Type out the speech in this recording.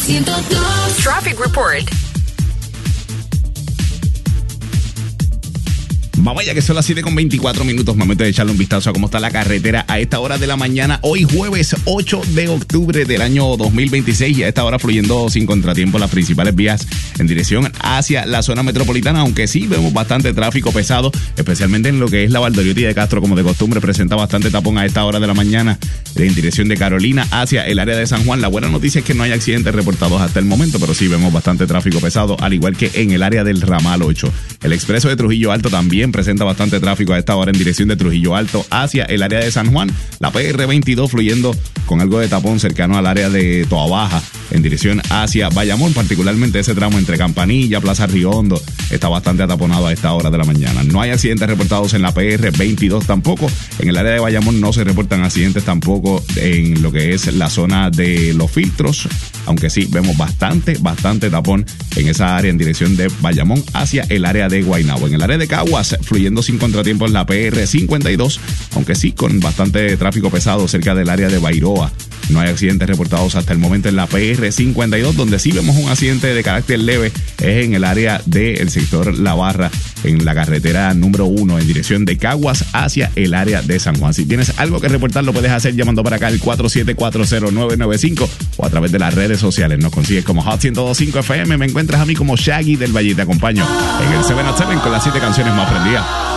102. Traffic Report. Vamos ya que son las 7:24. Momento de echarle un vistazo a cómo está la carretera a esta hora de la mañana. Hoy jueves 8 de octubre del año 2026 y a esta hora fluyendo sin contratiempo las principales vías en dirección hacia la zona metropolitana, aunque sí vemos bastante tráfico pesado, especialmente en lo que es la Valdoriotti de Castro, como de costumbre presenta bastante tapón a esta hora de la mañana en dirección de Carolina hacia el área de San Juan. La buena noticia es que no hay accidentes reportados hasta el momento, pero sí vemos bastante tráfico pesado, al igual que en el área del ramal 8. El expreso de Trujillo Alto también presenta bastante tráfico a esta hora en dirección de Trujillo Alto hacia el área de San Juan. La PR22 fluyendo con algo de tapón cercano al área de Toabaja en dirección hacia Bayamón, particularmente ese tramo entre Campanilla, Plaza Riondo, está bastante ataponado a esta hora de la mañana. No hay accidentes reportados en la PR22 tampoco. En el área de Bayamón no se reportan accidentes tampoco en lo que es la zona de los filtros, aunque sí vemos bastante tapón en esa área en dirección de Bayamón hacia el área de Guaynabo. En el área de Caguas, fluyendo sin contratiempo en la PR52, aunque sí con bastante tráfico pesado cerca del área de Bairoa. No hay accidentes reportados hasta el momento en la PR52, donde sí vemos un accidente de carácter leve es en el área del sector La Barra, en la carretera número 1 en dirección de Caguas hacia el área de San Juan. Si tienes algo que reportar, lo puedes hacer llamando para acá al 4740995 o a través de las redes sociales. Nos consigues como Hot 102.5 FM. Me encuentras a mí como Shaggy del Valle. Te acompaño en el 7-7 con las 7 canciones más prendidas.